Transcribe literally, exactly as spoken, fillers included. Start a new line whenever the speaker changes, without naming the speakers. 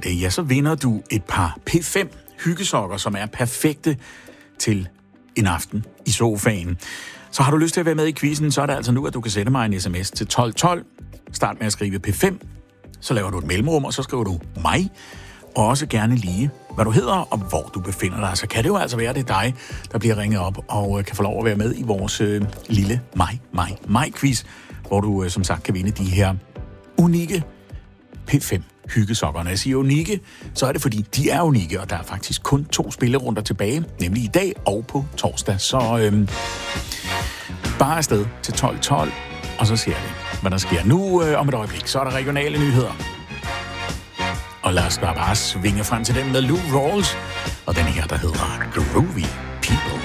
det, ja, så vinder du et par P fem hyggesokker, som er perfekte til en aften i sofaen. Så har du lyst til at være med i quizzen, så er det altså nu, at du kan sende mig en sms til tolv tolv. Start med at skrive P fem, så laver du et mellemrum, og så skriver du mig, og også gerne lige, hvad du hedder og hvor du befinder dig. Så kan det jo altså være, det er dig, der bliver ringet op og kan få lov at være med i vores øh, lille mig, mig, mig-quiz, hvor du øh, som sagt kan vinde de her unikke P fem hyggesokker. Når jeg siger unikke, så er det fordi, de er unikke, og der er faktisk kun to spillerunder tilbage, nemlig i dag og på torsdag. Så øh, bare afsted til tolv tolv, og så ser vi, hvad der sker. Nu øh, om et øjeblik, så er der regionale nyheder. Og lad os da bare svinge frem til den med Lou Rawls, og den her, der hedder Groovy People.